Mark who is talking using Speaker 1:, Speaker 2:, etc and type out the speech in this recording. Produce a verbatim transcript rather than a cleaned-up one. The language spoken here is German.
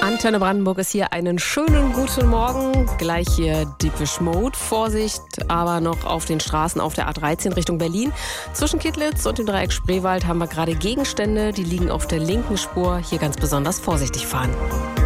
Speaker 1: Antenne Brandenburg ist hier. Einen schönen guten Morgen. Gleich hier Depeche Mode. Vorsicht aber noch auf den Straßen auf der A dreizehn Richtung Berlin. Zwischen Kittlitz und dem Dreieck Spreewald haben wir gerade Gegenstände. Die liegen auf der linken Spur. Hier ganz besonders vorsichtig fahren.